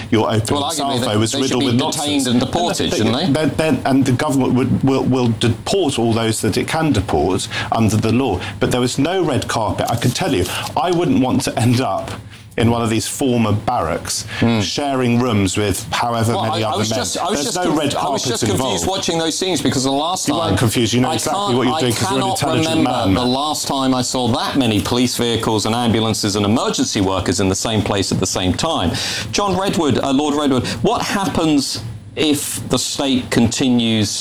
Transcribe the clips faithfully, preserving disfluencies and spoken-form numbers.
your opening well, salvo they, was they riddled with nonsense. Detained and deported, shouldn't they? Then, then, and the government would, will, will deport all those that it can deport under the law. But there was no red carpet. I can tell you, I wouldn't want to end up in one of these former barracks, mm. sharing rooms with however well, many I, other I was men. Just, I was There's just no conf- red carpet I was just involved. confused watching those scenes because the last you time... You weren't confused. You know I exactly what you're doing because you're an intelligent man. I cannot remember the last time I saw that many police vehicles and ambulances and emergency workers in the same place at the same time. John Redwood, uh, Lord Redwood, what happens if the state continues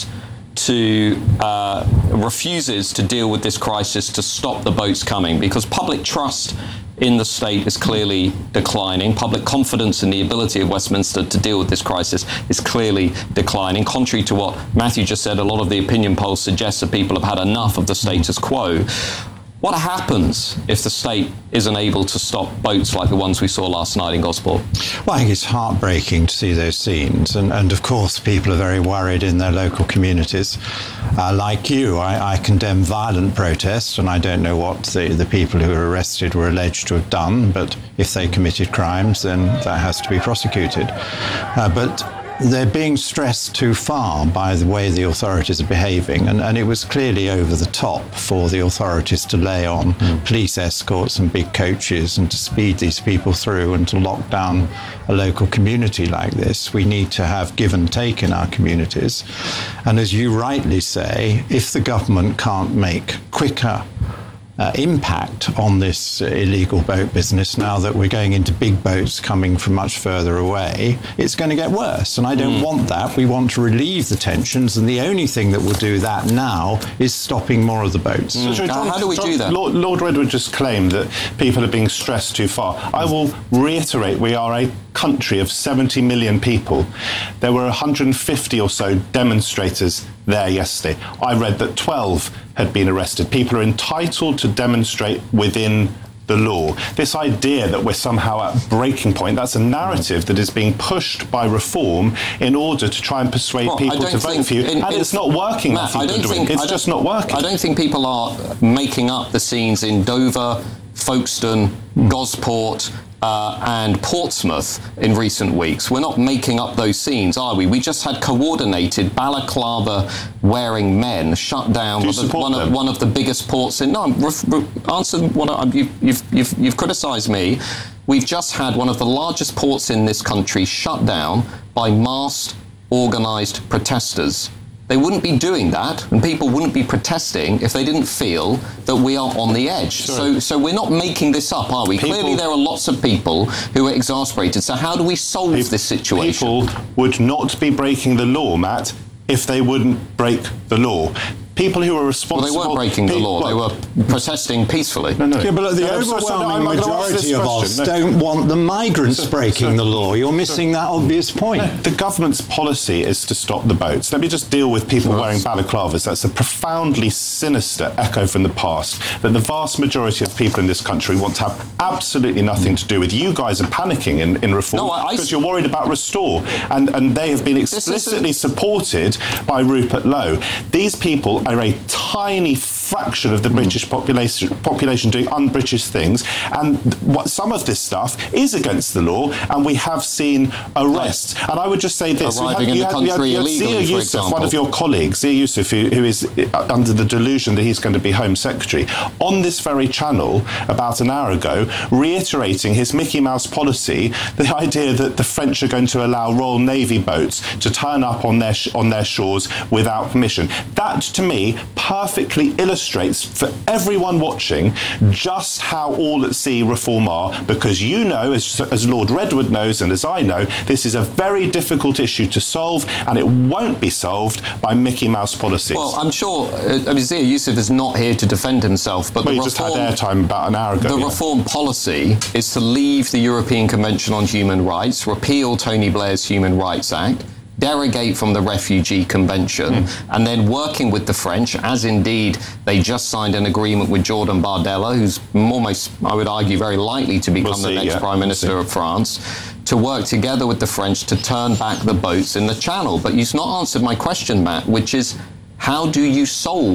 to uh, refuses to deal with this crisis, to stop the boats coming? Because public trust in the state is clearly declining. Public confidence in the ability of Westminster to deal with this crisis is clearly declining. Contrary to what Matthew just said, a lot of the opinion polls suggest that people have had enough of the status quo. What happens if the state isn't able to stop boats like the ones we saw last night in Gosport? Well, I think it's heartbreaking to see those scenes. And, and of course, people are very worried in their local communities. Uh, like you, I, I condemn violent protests, and I don't know what the, the people who were arrested were alleged to have done, but if they committed crimes, then that has to be prosecuted. Uh, but they're being stressed too far by the way the authorities are behaving, and, and it was clearly over the top for the authorities to lay on mm. police escorts and big coaches and to speed these people through and to lock down a local community like this. We need to have give and take in our communities. And as you rightly say, if the government can't make quicker Uh, impact on this uh, illegal boat business, now that we're going into big boats coming from much further away, it's going to get worse. And I don't mm. want that. We want to relieve the tensions, and the only thing that will do that now is stopping more of the boats. Mm. So John, how do we John, do that? Lord, Lord Redwood just claimed that people are being stressed too far. I will reiterate, we are a country of seventy million people. There were one hundred fifty or so demonstrators there yesterday. I read that twelve had been arrested. People are entitled to demonstrate within the law. This idea that we're somehow at breaking point, that's a narrative that is being pushed by Reform in order to try and persuade well, people to vote for you. In, and in, it's not working. Matt, I don't think, it's I just not working. I don't think people are making up the scenes in Dover, Folkestone, mm. Gosport, Uh, and Portsmouth in recent weeks. We're not making up those scenes, are we? We just had coordinated balaclava-wearing men shut down one of, one, of, one of the biggest ports in... No, re- re- answer what I, you've, you've, you've, you've criticised me. We've just had one of the largest ports in this country shut down by masked, organised protesters. They wouldn't be doing that, and people wouldn't be protesting if they didn't feel that we are on the edge. Sure. So so we're not making this up, are we? People, Clearly there are lots of people who are exasperated. So how do we solve people, this situation? People would not be breaking the law, Matt, if they wouldn't break the law. People who are responsible... Well, they weren't breaking people, the law. Well, they were protesting peacefully. No, no. Yeah, but the no, overwhelming so, so, so, majority of us no. don't want the migrants so, breaking so, the law. You're missing so, that obvious point. No, the government's policy is to stop the boats. Let me just deal with people well, wearing balaclavas. That's a profoundly sinister echo from the past, that the vast majority of people in this country want to have absolutely nothing to do with. You guys are panicking in, in Reform no, I, because I, you're worried about Restore, and, and they have been explicitly supported by Rupert Lowe. These people are a tiny tiny fraction of the British population population doing un-British things, and what some of this stuff is against the law, and we have seen arrests. Right. And I would just say this: arriving in the country illegally, for example. One of your colleagues, Zia Yusuf, who, who is under the delusion that he's going to be Home Secretary, on this very channel about an hour ago, reiterating his Mickey Mouse policy, the idea that the French are going to allow Royal Navy boats to turn up on their sh- on their shores without permission. That, to me, perfectly illustrates for everyone watching just how all at sea Reform are, because you know, as, as Lord Redwood knows and as I know, this is a very difficult issue to solve, and it won't be solved by Mickey Mouse policies. Well, I'm sure, uh, I mean, Zia Yusuf is not here to defend himself, but well, the you reform, just had airtime about an hour ago. The yeah. Reform policy is to leave the European Convention on Human Rights, repeal Tony Blair's Human Rights Act, derogate from the Refugee Convention, mm. and then working with the French, as indeed they just signed an agreement with Jordan Bardella, who's almost, I would argue, very likely to become we'll see, the next yeah. Prime Minister we'll of France, to work together with the French to turn back the boats in the Channel. But you've not answered my question, Matt, which is, how do you solve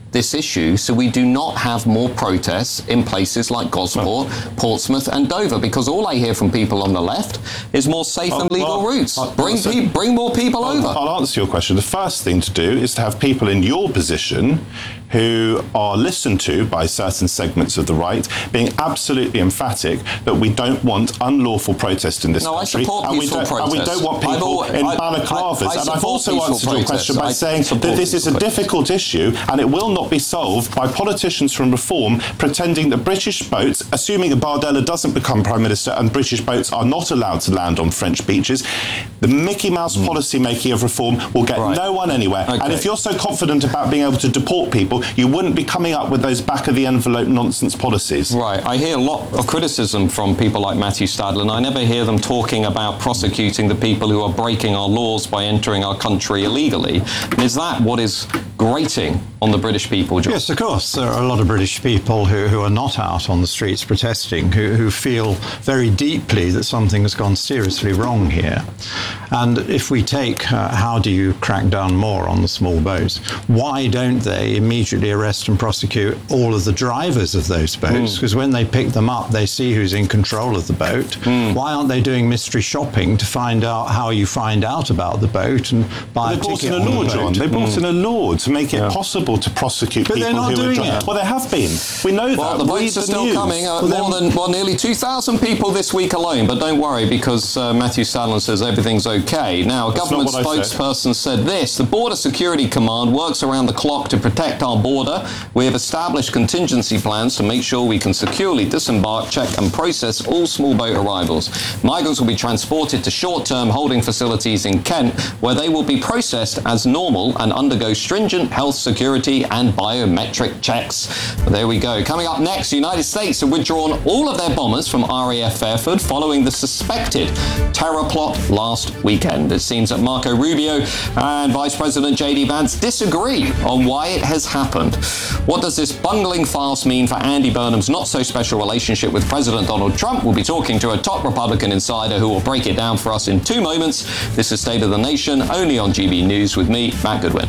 this issue so we do not have more protests in places like Gosport, no. Portsmouth and Dover, because all I hear from people on the left is more safe oh, and legal well, routes. I'll, bring, so, pe- bring more people I'll, over. I'll answer your question. The first thing to do is to have people in your position who are listened to by certain segments of the right being absolutely emphatic that we don't want unlawful protest in this no, country. I support and, we peaceful don't, protest. and we don't want people all, in I, balaclavas. I, I and I've also answered protest. your question by I saying that this is a protest. difficult issue and it will not be solved by politicians from Reform pretending that British boats, assuming that Bardella doesn't become Prime Minister and British boats are not allowed to land on French beaches, the Mickey Mouse mm. policy making of Reform will get right. no one anywhere. Okay. And if you're so confident about being able to deport people, you wouldn't be coming up with those back-of-the-envelope nonsense policies. Right. I hear a lot of criticism from people like Matthew Stadler, and I never hear them talking about prosecuting the people who are breaking our laws by entering our country illegally. And is that what is grating on the British people, John? Yes, of course. There are a lot of British people who, who are not out on the streets protesting, who, who feel very deeply that something has gone seriously wrong here. And if we take uh, how do you crack down more on the small boats, why don't they immediately arrest and prosecute all of the drivers of those boats? Because mm. when they pick them up, they see who's in control of the boat. Mm. Why aren't they doing mystery shopping to find out how you find out about the boat and buy well, a ticket on on a law, the boat? John. They brought mm. in a law to make it yeah. possible to prosecute but people they're not who doing are driving. it. Well, they have been. We know well, that. the boats are still news. coming. Uh, well, more than well, nearly two thousand people this week alone. But don't worry, because uh, Matthew Stadler says everything's okay. Now, a That's government spokesperson said. said this: the Border Security Command works around the clock to protect our border. We have established contingency plans to make sure we can securely disembark, check and process all small boat arrivals. Migrants will be transported to short-term holding facilities in Kent, where they will be processed as normal and undergo stringent health, security and biometric checks. But there we go. Coming up next, the United States have withdrawn all of their bombers from R A F Fairford following the suspected terror plot last weekend. It seems that Marco Rubio and Vice President J D Vance disagree on why it has happened. What does this bungling farce mean for Andy Burnham's not-so-special relationship with President Donald Trump? We'll be talking to a top Republican insider who will break it down for us in two moments. This is State of the Nation, only on G B News with me, Matt Goodwin.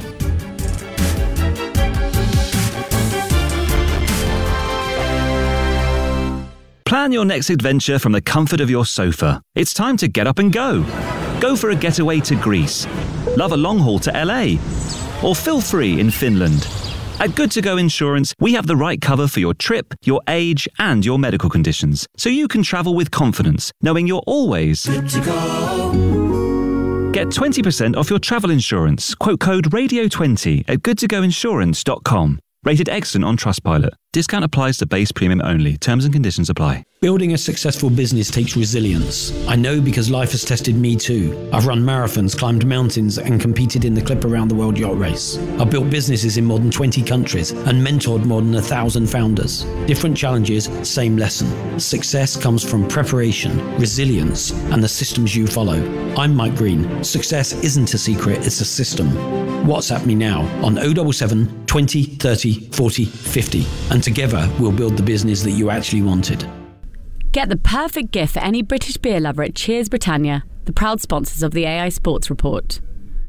Plan your next adventure from the comfort of your sofa. It's time to get up and go. Go for a getaway to Greece. Love a long haul to L A. Or feel free in Finland. At Good To Go Insurance, we have the right cover for your trip, your age, and your medical conditions, so you can travel with confidence, knowing you're always good to go. Get twenty percent off your travel insurance. Quote code radio twenty at good to go insurance dot com. Rated excellent on Trustpilot. Discount applies to base premium only. Terms and conditions apply. Building a successful business takes resilience. I know because life has tested me too. I've run marathons, climbed mountains, and competed in the Clip Around the World Yacht Race. I've built businesses in more than twenty countries and mentored more than a thousand founders. Different challenges, same lesson. Success comes from preparation, resilience, and the systems you follow. I'm Mike Green. Success isn't a secret, it's a system. WhatsApp me now on oh seven seven, twenty, thirty, forty, fifty, and together we'll build the business that you actually wanted. Get the perfect gift for any British beer lover at Cheers Britannia, the proud sponsors of the A I Sports Report.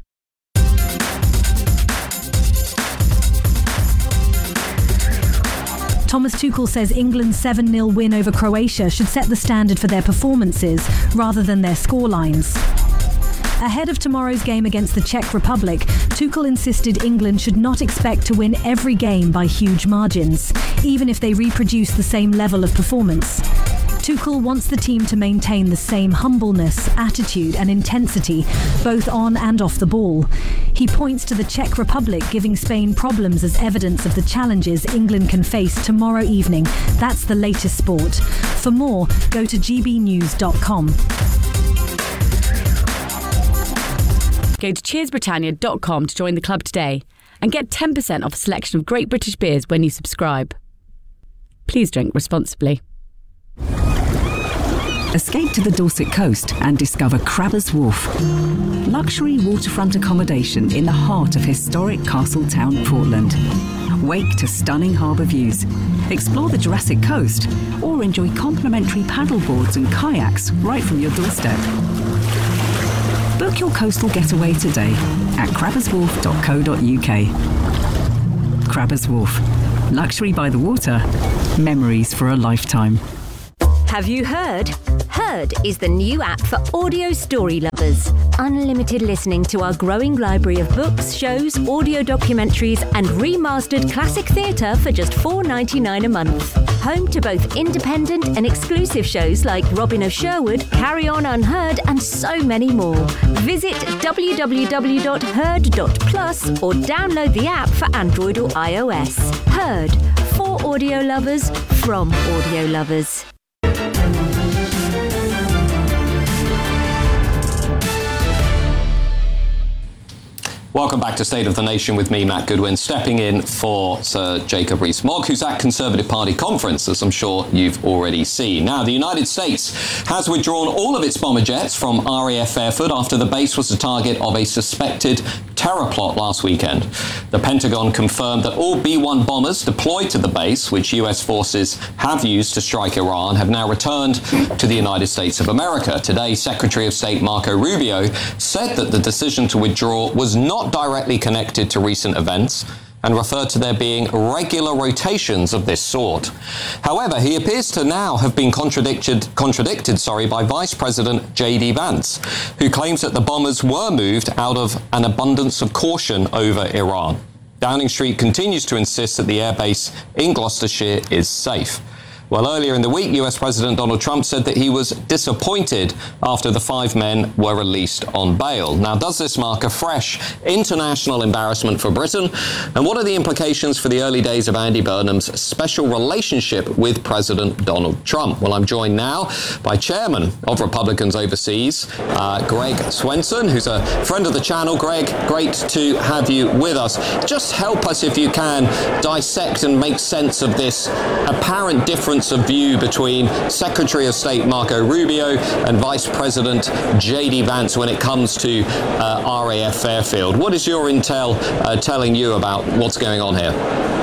Thomas Tuchel says England's seven nil win over Croatia should set the standard for their performances rather than their scorelines. Ahead of tomorrow's game against the Czech Republic, Tuchel insisted England should not expect to win every game by huge margins, even if they reproduce the same level of performance. Tuchel wants the team to maintain the same humbleness, attitude and intensity, both on and off the ball. He points to the Czech Republic giving Spain problems as evidence of the challenges England can face tomorrow evening. That's the latest sport. For more, go to g b news dot com. Go to cheers britannia dot com to join the club today and get ten percent off a selection of great British beers when you subscribe. Please drink responsibly. Escape to the Dorset coast and discover Crabbers Wharf. Luxury waterfront accommodation in the heart of historic Castletown, Portland. Wake to stunning harbour views. Explore the Jurassic Coast or enjoy complimentary paddle boards and kayaks right from your doorstep. Book your coastal getaway today at crabbers wharf dot co dot uk. Crabbers Wharf. Luxury by the water, memories for a lifetime. Have you heard? Heard is the new app for audio story lovers. Unlimited listening to our growing library of books, shows, audio documentaries and remastered classic theatre for just four dollars ninety-nine a month. Home to both independent and exclusive shows like Robin of Sherwood, Carry On Unheard and so many more. Visit w w w dot heard dot plus or download the app for Android or iOS. Heard, for audio lovers, from audio lovers. Welcome back to State of the Nation with me, Matt Goodwin, stepping in for Sir Jacob Rees-Mogg, who's at Conservative Party conference, as I'm sure you've already seen. Now, the United States has withdrawn all of its bomber jets from R A F Fairford after the base was the target of a suspected terror plot last weekend. The Pentagon confirmed that all B one bombers deployed to the base, which U S forces have used to strike Iran, have now returned to the United States of America. Today, Secretary of State Marco Rubio said that the decision to withdraw was not directly connected to recent events and referred to there being regular rotations of this sort. However, he appears to now have been contradicted, contradicted sorry, by Vice President J D Vance, who claims that the bombers were moved out of an abundance of caution over Iran. Downing Street continues to insist that the airbase in Gloucestershire is safe. Well, earlier in the week, U S President Donald Trump said that he was disappointed after the five men were released on bail. Now, does this mark a fresh international embarrassment for Britain? And what are the implications for the early days of Andy Burnham's special relationship with President Donald Trump? Well, I'm joined now by Chairman of Republicans Overseas, uh, Greg Swenson, who's a friend of the channel. Greg, great to have you with us. Just help us, if you can, dissect and make sense of this apparent difference of view between Secretary of State Marco Rubio and Vice President J D Vance when it comes to uh, R A F Fairfield. What is your intel uh, telling you about what's going on here?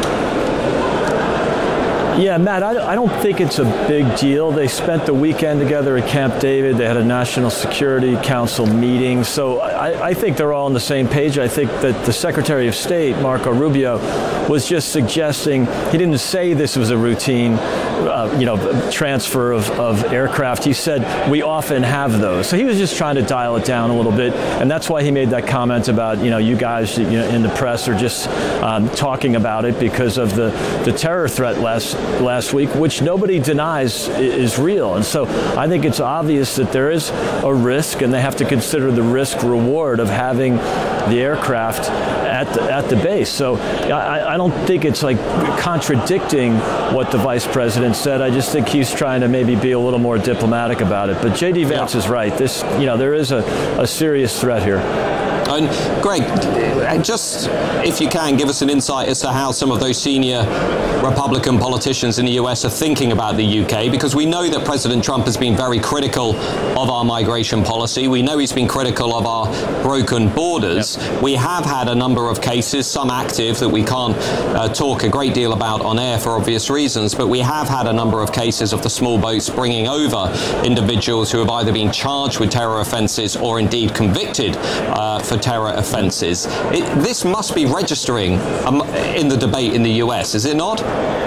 Yeah, Matt, I, I don't think it's a big deal. They spent the weekend together at Camp David. They had a National Security Council meeting. So I, I think they're all on the same page. I think that the Secretary of State, Marco Rubio, was just suggesting, he didn't say this was a routine uh, you know, transfer of, of aircraft. He said, we often have those. So he was just trying to dial it down a little bit. And that's why he made that comment about, you know, you guys you know, in the press are just um, talking about it because of the, the terror threat last last week, which nobody denies is real. And so I think it's obvious that there is a risk, and they have to consider the risk reward of having the aircraft at the, at the base. So I, I don't think it's like contradicting what the vice president said. I just think he's trying to maybe be a little more diplomatic about it. But J D Vance yeah. is right. This, you know, there is a, a serious threat here. And Greg, just if you can, give us an insight as to how some of those senior Republican politicians in the U S are thinking about the U K, because we know that President Trump has been very critical of our migration policy. We know he's been critical of our broken borders. Yep. We have had a number of cases, some active, that we can't uh, talk a great deal about on air for obvious reasons, but we have had a number of cases of the small boats bringing over individuals who have either been charged with terror offences or indeed convicted uh, for terror offences. It, this must be registering um, in the debate in the U S, is it not?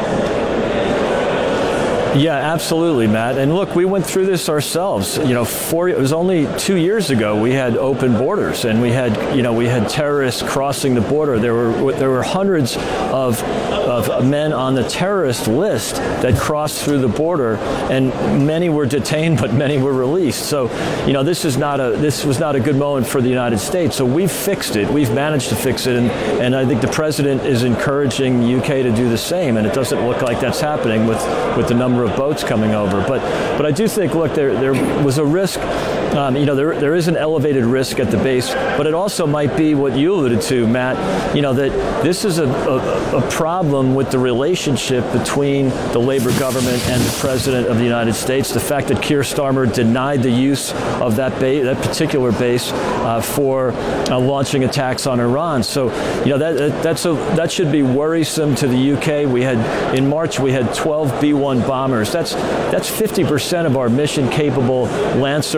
Yeah, absolutely, Matt. And look, we went through this ourselves. You know, four, it was only two years ago we had open borders, and we had, you know, we had terrorists crossing the border. There were there were hundreds of of men on the terrorist list that crossed through the border, and many were detained, but many were released. So, you know, this is not a this was not a good moment for the United States. So we've fixed it. We've managed to fix it, and and I think the president is encouraging the U K to do the same. And it doesn't look like that's happening with with the number of boats coming over. But but I do think, look, there there was a risk. Um, you know, there there is an elevated risk at the base, but it also might be what you alluded to, Matt. You know, that this is a, a, a problem with the relationship between the Labor government and the President of the United States. The fact that Keir Starmer denied the use of that base, that particular base, uh, for uh, launching attacks on Iran. So, you know, that, that that's a that should be worrisome to the U K. We had in March we had twelve B one bombers. That's that's fifty percent of our mission-capable Lancer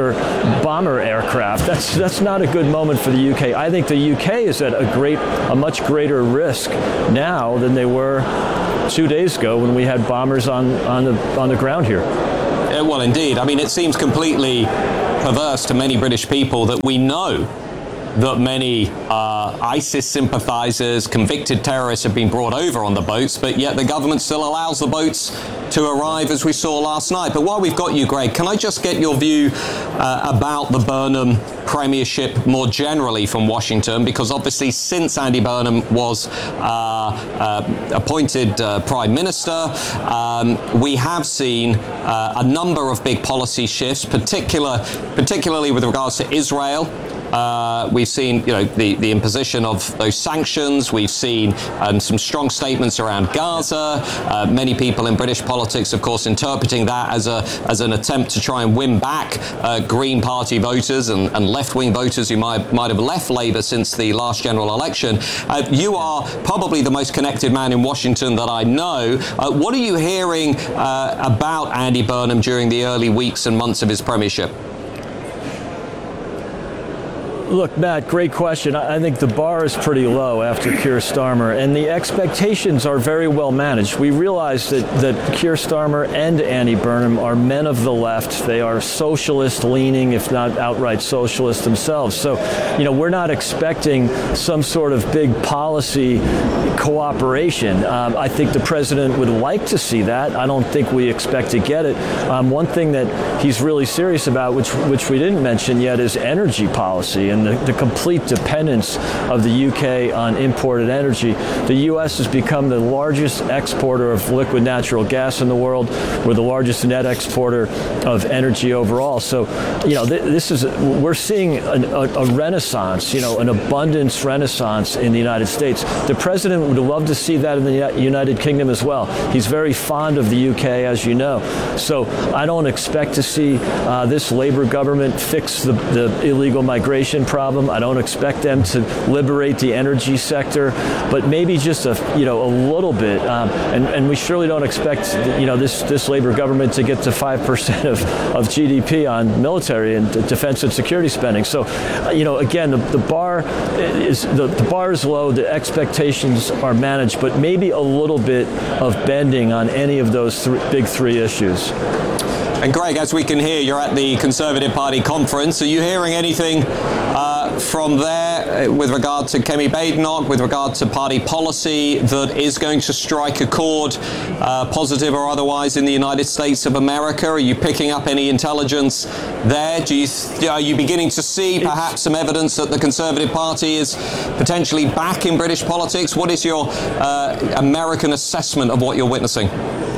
bomber aircraft. That's that's not a good moment for the U K. I think the U K is at a great, a much greater risk now than they were two days ago when we had bombers on, on the on the ground here. Yeah, well, indeed. I mean, it seems completely perverse to many British people that we know that many uh, ISIS sympathizers, convicted terrorists have been brought over on the boats, but yet the government still allows the boats to arrive, as we saw last night. But while we've got you, Greg, can I just get your view uh, about the Burnham premiership more generally from Washington? Because obviously since Andy Burnham was uh, uh, appointed uh, Prime Minister, um, we have seen uh, a number of big policy shifts, particular, particularly with regards to Israel. Uh, we've seen, you know, the, the imposition of those sanctions. We've seen um, some strong statements around Gaza. Uh, many people in British politics, of course, interpreting that as a as an attempt to try and win back uh, Green Party voters and, and left-wing voters who might might have left Labour since the last general election. Uh, you are probably the most connected man in Washington that I know. Uh, what are you hearing uh, about Andy Burnham during the early weeks and months of his premiership? Look, Matt, great question. I think the bar is pretty low after Keir Starmer, and the expectations are very well managed. We realize that, that Keir Starmer and Andy Burnham are men of the left. They are socialist-leaning, if not outright socialist themselves. So, you know, we're not expecting some sort of big policy cooperation. Um, I think the president would like to see that. I don't think we expect to get it. Um, one thing that he's really serious about, which which we didn't mention yet, is energy policy and the, the complete dependence of the U K on imported energy. The U S has become the largest exporter of liquid natural gas in the world. We're the largest net exporter of energy overall. So, you know, th- this is we're seeing an, a, a renaissance, you know, an abundance renaissance in the United States. The president would love to see that in the United Kingdom as well. He's very fond of the U K, as you know. So I don't expect to see uh, this Labour government fix the, the illegal migration problem. I don't expect them to liberate the energy sector, but maybe just a you know a little bit. Um, and, and we surely don't expect you know this this Labour government to get to five percent of, of G D P on military and defense and security spending. So, uh, you know, again, the, the bar is the, the bar is low. The expectations are managed, but maybe a little bit of bending on any of those th- big three issues. And Greg, as we can hear, you're at the Conservative Party conference. Are you hearing anything uh, from there with regard to Kemi Badenoch, with regard to party policy that is going to strike a chord, uh, positive or otherwise, in the United States of America? Are you picking up any intelligence there? Do you, are you beginning to see perhaps some evidence that the Conservative Party is potentially back in British politics? What is your uh, American assessment of what you're witnessing?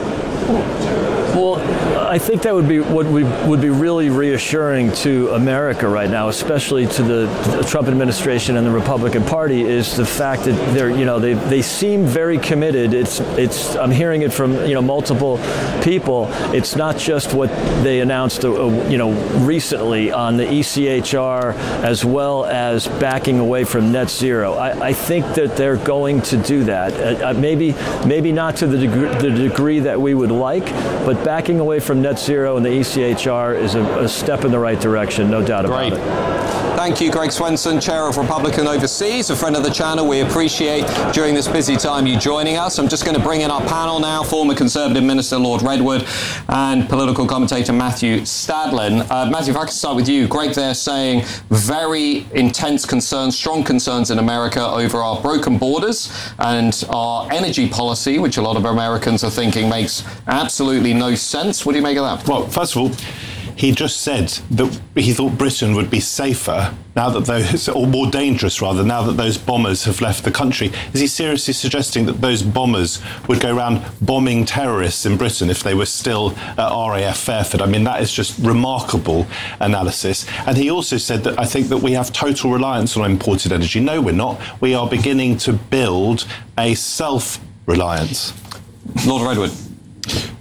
Well, I think that would be what we would be really reassuring to America right now, especially to the, the Trump administration and the Republican Party, is the fact that they're, you know, they they seem very committed. It's it's I'm hearing it from you know multiple people. It's not just what they announced, uh, you know, recently on the E C H R, as well as backing away from net zero. I, I think that they're going to do that. Uh, maybe maybe not to the degree, the degree that we would like, but backing away from net zero and the E C H R is a, a step in the right direction, no doubt about Great. it. Thank you, Greg Swenson, Chair of Republican Overseas, a friend of the channel. We appreciate, during this busy time, you joining us. I'm just going to bring in our panel now, former Conservative Minister Lord Redwood and political commentator Matthew Stadlen. Uh, Matthew, if I could start with you. Greg there saying very intense concerns, strong concerns in America over our broken borders and our energy policy, which a lot of Americans are thinking makes absolutely no sense. What do you make of that? Well, first of all, he just said that he thought Britain would be safer now that those, or more dangerous rather, now that those bombers have left the country. Is he seriously suggesting that those bombers would go around bombing terrorists in Britain if they were still at R A F Fairford? I mean, that is just remarkable analysis. And he also said that I think that we have total reliance on imported energy. No, we're not. We are beginning to build a self-reliance. Lord Redwood.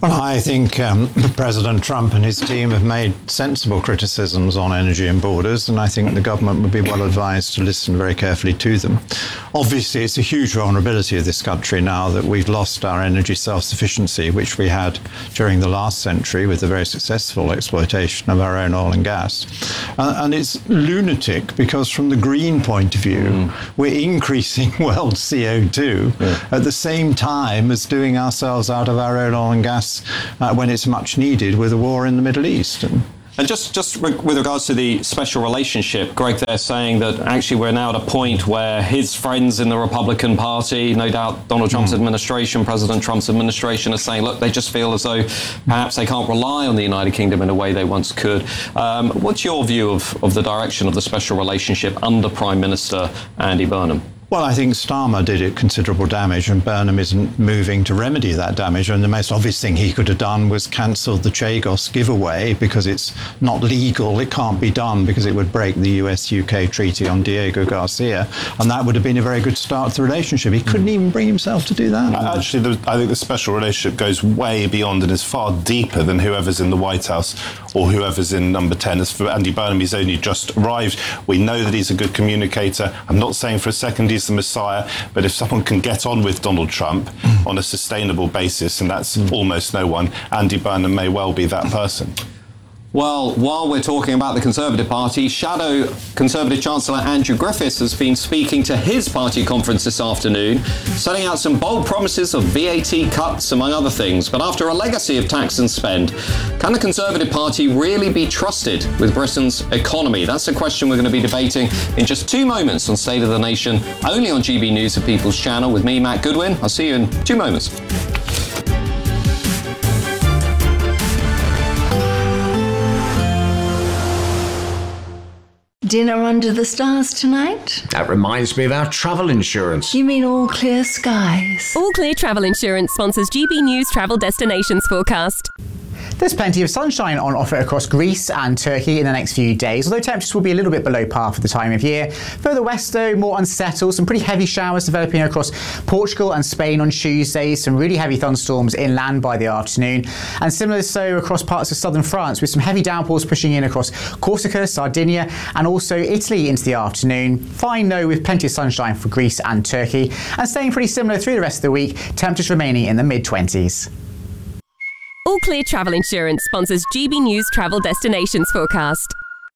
Well, I think um, President Trump and his team have made sensible criticisms on energy and borders, and I think the government would be well advised to listen very carefully to them. Obviously, it's a huge vulnerability of this country now that we've lost our energy self-sufficiency, which we had during the last century with the very successful exploitation of our own oil and gas. Uh, and it's lunatic because from the green point of view, mm. we're increasing world C O two yeah. at the same time as doing ourselves out of our own oil and gas Uh, when it's much needed with a war in the Middle East. And, and just, just re- with regards to the special relationship, Greg, they're saying that actually we're now at a point where his friends in the Republican Party, no doubt Donald Trump's mm. administration, President Trump's administration, are saying, look, they just feel as though perhaps they can't rely on the United Kingdom in a way they once could. Um, what's your view of, of the direction of the special relationship under Prime Minister Andy Burnham? Well, I think Starmer did it considerable damage, and Burnham isn't moving to remedy that damage. And the most obvious thing he could have done was cancelled the Chagos giveaway because it's not legal. It can't be done because it would break the U S U K treaty on Diego Garcia. And that would have been a very good start to the relationship. He couldn't even bring himself to do that. Actually, the, I think the special relationship goes way beyond and is far deeper than whoever's in the White House or whoever's in number ten. As for Andy Burnham, he's only just arrived. We know that he's a good communicator. I'm not saying for a second he's the Messiah, but if someone can get on with Donald Trump mm. on a sustainable basis, and that's mm. almost no one, Andy Burnham may well be that person. Well, while we're talking about the Conservative Party, Shadow Conservative Chancellor Andrew Griffiths has been speaking to his party conference this afternoon, setting out some bold promises of V A T cuts, among other things. But after a legacy of tax and spend, can the Conservative Party really be trusted with Britain's economy? That's a question we're going to be debating in just two moments on State of the Nation, only on G B News, the People's Channel, with me, Matt Goodwin. I'll see you in two moments. Dinner under the stars tonight? That reminds me of our travel insurance. You mean All Clear Skies? All Clear Travel Insurance sponsors G B News Travel Destinations Forecast. There's plenty of sunshine on offer across Greece and Turkey in the next few days, although temperatures will be a little bit below par for the time of year. Further west, though, more unsettled. Some pretty heavy showers developing across Portugal and Spain on Tuesday. Some really heavy thunderstorms inland by the afternoon. And similar so across parts of southern France, with some heavy downpours pushing in across Corsica, Sardinia, and also Italy into the afternoon. Fine, though, with plenty of sunshine for Greece and Turkey. And staying pretty similar through the rest of the week, temperatures remaining in the mid-twenties. All Clear Travel Insurance sponsors G B News Travel Destinations Forecast.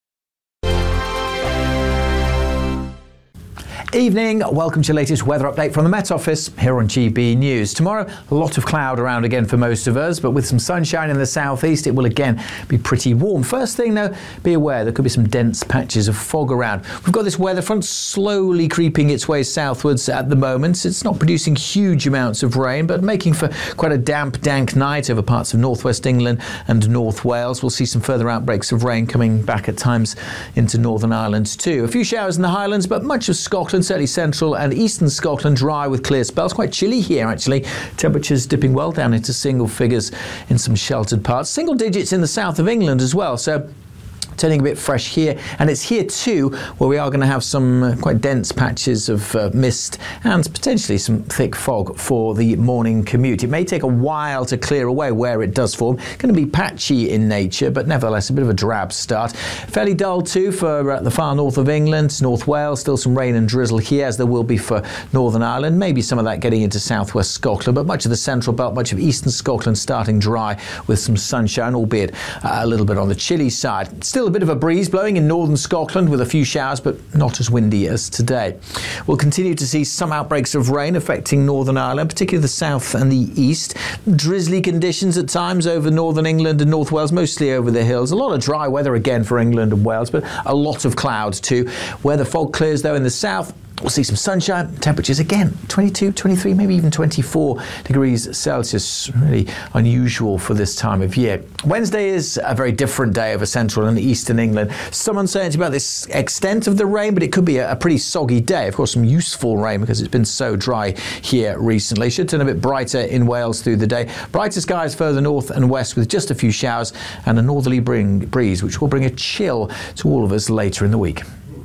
Evening, welcome to your latest weather update from the Met Office here on G B News. Tomorrow, a lot of cloud around again for most of us, but with some sunshine in the southeast, it will again be pretty warm. First thing though, be aware there could be some dense patches of fog around. We've got this weather front slowly creeping its way southwards at the moment. It's not producing huge amounts of rain, but making for quite a damp, dank night over parts of northwest England and North Wales. We'll see some further outbreaks of rain coming back at times into Northern Ireland too. A few showers in the Highlands, but much of Scotland, certainly central and eastern Scotland, dry with clear spells. Quite chilly here actually. Temperatures dipping well down into single figures in some sheltered parts. Single digits in the south of England as well. So turning a bit fresh here, and it's here too where we are going to have some uh, quite dense patches of uh, mist and potentially some thick fog for the morning commute. It may take a while to clear away where it does form. Going to be patchy in nature, but nevertheless a bit of a drab start. Fairly dull too for uh, the far north of England, North Wales. Still some rain and drizzle here, as there will be for Northern Ireland. Maybe some of that getting into southwest Scotland, but much of the central belt, much of eastern Scotland starting dry with some sunshine, albeit uh, a little bit on the chilly side. Still a bit of a breeze blowing in northern Scotland with a few showers, but not as windy as today. We'll continue to see some outbreaks of rain affecting Northern Ireland, particularly the south and the east. Drizzly conditions at times over northern England and North Wales, mostly over the hills. A lot of dry weather again for England and Wales, but a lot of clouds too. Where the fog clears though in the south, we'll see some sunshine. Temperatures again, twenty-two, twenty-three, maybe even twenty-four degrees Celsius. Really unusual for this time of year. Wednesday is a very different day over central and eastern England. Some uncertainty about this extent of the rain, but it could be a, a pretty soggy day. Of course, some useful rain because it's been so dry here recently. Should turn a bit brighter in Wales through the day. Brighter skies further north and west with just a few showers and a northerly bring, breeze, which will bring a chill to all of us later in the week.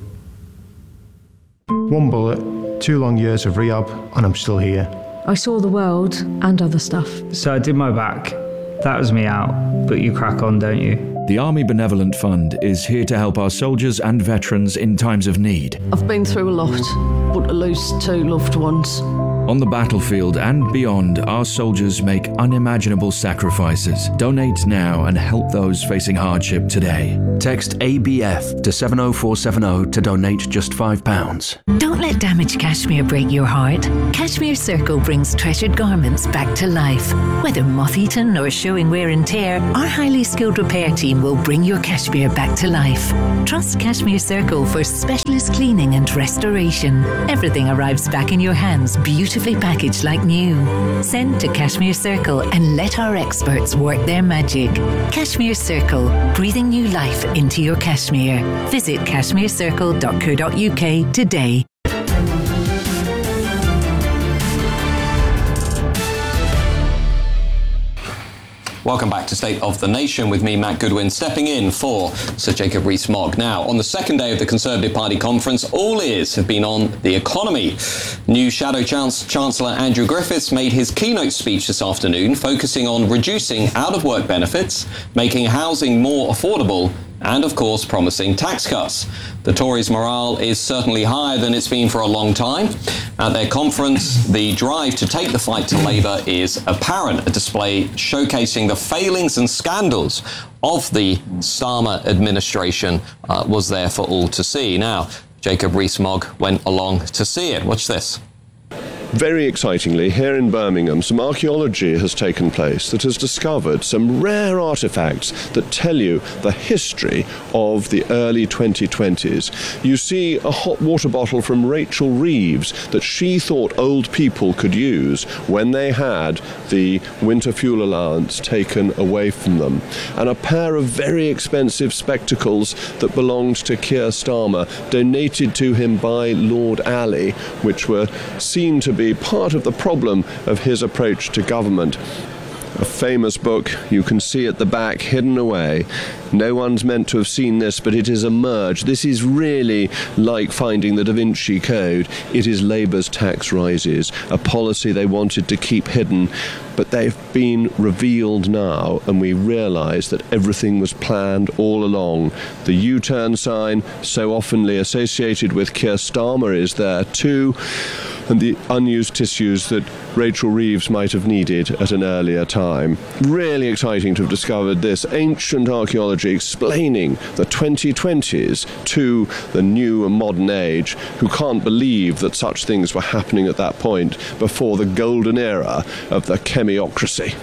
One bullet, two long years of rehab, and I'm still here. I saw the world and other stuff. So I did my back, that was me out, but you crack on, don't you? The Army Benevolent Fund is here to help our soldiers and veterans in times of need. I've been through a lot, but to lose two loved ones. On the battlefield and beyond, our soldiers make unimaginable sacrifices. Donate now and help those facing hardship today. Text A B F to seven oh four seven oh to donate just five pounds. Don't let damaged cashmere break your heart. Cashmere Circle brings treasured garments back to life. Whether moth-eaten or showing wear and tear, our highly skilled repair team will bring your cashmere back to life. Trust Cashmere Circle for specialist cleaning and restoration. Everything arrives back in your hands, beautifully packaged like new. Send to Cashmere Circle and let our experts work their magic. Cashmere Circle, breathing new life into your cashmere. Visit cashmere circle dot co dot U K today. Welcome back to State of the Nation with me, Matt Goodwin, stepping in for Sir Jacob Rees-Mogg. Now, on the second day of the Conservative Party conference, all ears have been on the economy. New Shadow Chance- Chancellor Andrew Griffiths made his keynote speech this afternoon, focusing on reducing out-of-work benefits, making housing more affordable, and, of course, promising tax cuts. The Tories' morale is certainly higher than it's been for a long time. At their conference, the drive to take the fight to Labour is apparent, a display showcasing the failings and scandals of the Starmer administration uh, was there for all to see. Now, Jacob Rees-Mogg went along to see it. Watch this. Very excitingly, here in Birmingham, some archaeology has taken place that has discovered some rare artefacts that tell you the history of the early twenty twenties. You see a hot water bottle from Rachel Reeves that she thought old people could use when they had the winter fuel allowance taken away from them, and a pair of very expensive spectacles that belonged to Keir Starmer, donated to him by Lord Alley, which were seen to be part of the problem of his approach to government. A famous book, you can see at the back, hidden away. No one's meant to have seen this, but it has emerged. This is really like finding the Da Vinci Code. It is Labour's tax rises, a policy they wanted to keep hidden, but they've been revealed now, and we realise that everything was planned all along. The U-turn sign, so oftenly associated with Keir Starmer, is there too, and the unused tissues that Rachel Reeves might have needed at an earlier time. Really exciting to have discovered this ancient archaeology explaining the twenty twenties to the new and modern age, who can't believe that such things were happening at that point before the golden era of the chemiocracy.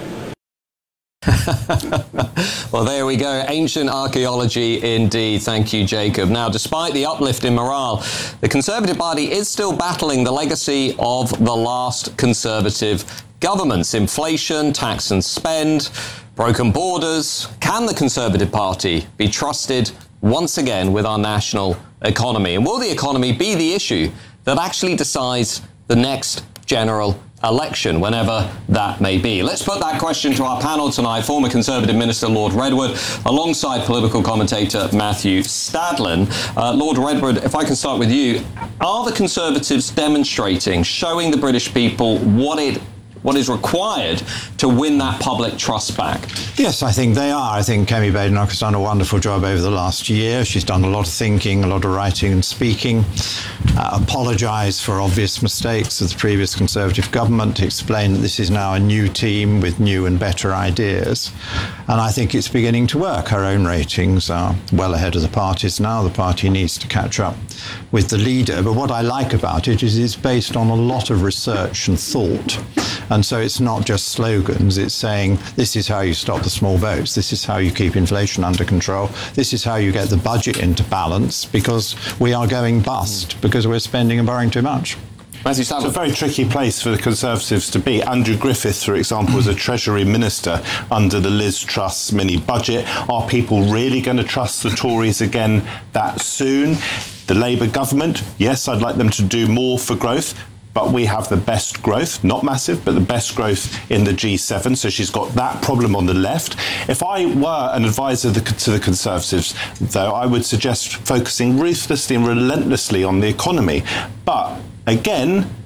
Well, there we go. Ancient archaeology indeed. Thank you, Jacob. Now, despite the uplift in morale, the Conservative Party is still battling the legacy of the last Conservative governments. Inflation, tax and spend, broken borders. Can the Conservative Party be trusted once again with our national economy? And will the economy be the issue that actually decides the next general election, whenever that may be? Let's put that question to our panel tonight. Former Conservative Minister Lord Redwood, alongside political commentator Matthew Stadlen. Uh, Lord Redwood, if I can start with you, are the Conservatives demonstrating, showing the British people what it what is required to win that public trust back? Yes, I think they are. I think Kemi Badenoch has done a wonderful job over the last year. She's done a lot of thinking, a lot of writing and speaking, uh, apologised for obvious mistakes of the previous Conservative government, explained that this is now a new team with new and better ideas. And I think it's beginning to work. Her own ratings are well ahead of the party's now. The party needs to catch up with the leader. But what I like about it is it's based on a lot of research and thought. And so it's not just slogans. It's saying this is how you stop the small votes. This is how you keep inflation under control. This is how you get the budget into balance, because we are going bust because we're spending and borrowing too much. It's a very tricky place for the Conservatives to be. Andrew Griffiths, for example, was a Treasury Minister under the Liz Truss mini-budget. Are people really going to trust the Tories again that soon? The Labour government, yes, I'd like them to do more for growth, but we have the best growth, not massive, but the best growth in the G seven, so she's got that problem on the left. If I were an advisor to the Conservatives, though, I would suggest focusing ruthlessly and relentlessly on the economy. But again,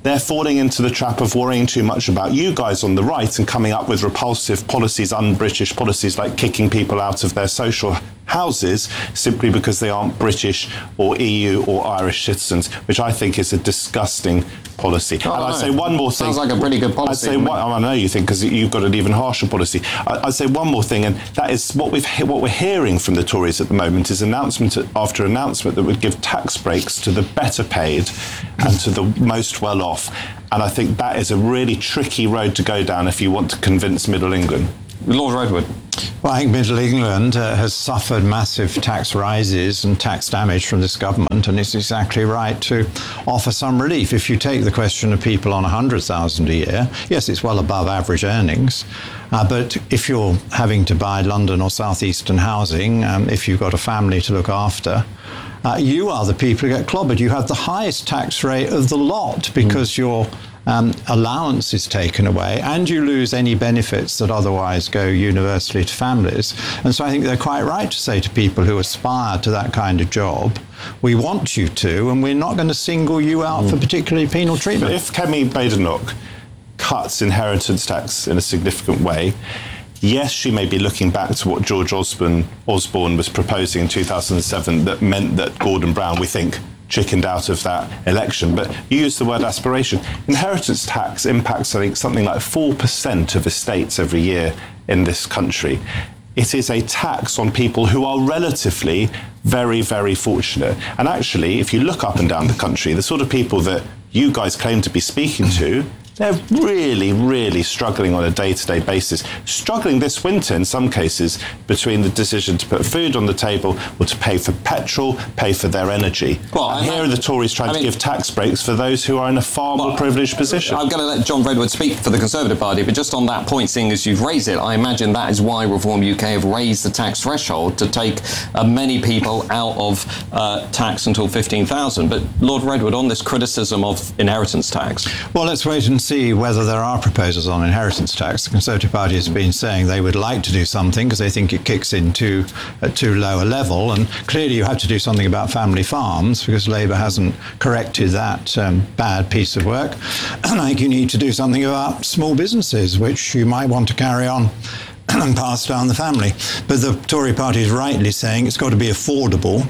they're falling into the trap of worrying too much about you guys on the right and coming up with repulsive policies, un-British policies like kicking people out of their social houses simply because they aren't British or E U or Irish citizens, which I think is a disgusting policy. Oh, and I'd no. say one more thing. Sounds like a pretty good policy. I'd say one, I know you think, because you've got an even harsher policy. I'd say one more thing, and that is what we've what we're hearing from the Tories at the moment is announcement after announcement that would give tax breaks to the better paid and to the most well off. And I think that is a really tricky road to go down if you want to convince Middle England. Lord Redwood. Well, I think Middle England uh, has suffered massive tax rises and tax damage from this government, and it's exactly right to offer some relief. If you take the question of people on one hundred thousand a year, yes, it's well above average earnings, uh, but if you're having to buy London or southeastern housing, um, if you've got a family to look after, uh, you are the people who get clobbered. You have the highest tax rate of the lot because mm. you're Um, allowance is taken away and you lose any benefits that otherwise go universally to families. And so I think they're quite right to say to people who aspire to that kind of job, we want you to, and we're not going to single you out mm. for particularly penal treatment. But if Kemi Badenoch cuts inheritance tax in a significant way, yes, she may be looking back to what George Osborne, Osborne was proposing in two thousand seven that meant that Gordon Brown, we think, chickened out of that election. But you use the word aspiration. Inheritance tax impacts, I think, something like four percent of estates every year in this country. It is a tax on people who are relatively very, very fortunate. And actually, if you look up and down the country, the sort of people that you guys claim to be speaking to, they're really, really struggling on a day-to-day basis. Struggling this winter, in some cases, between the decision to put food on the table or to pay for petrol, pay for their energy. Well, and here are the Tories trying I mean, to give tax breaks for those who are in a far well, more privileged position. I'm going to let John Redwood speak for the Conservative Party, but just on that point, seeing as you've raised it, I imagine that is why Reform U K have raised the tax threshold to take uh, many people out of uh, tax until fifteen thousand. But Lord Redwood, on this criticism of inheritance tax. Well, let's wait and see whether there are proposals on inheritance tax. The Conservative Party has been saying they would like to do something because they think it kicks in too, at too low a level, and clearly you have to do something about family farms because Labour hasn't corrected that um, bad piece of work. And I think you need to do something about small businesses, which you might want to carry on and pass down the family. But the Tory Party is rightly saying it's got to be affordable,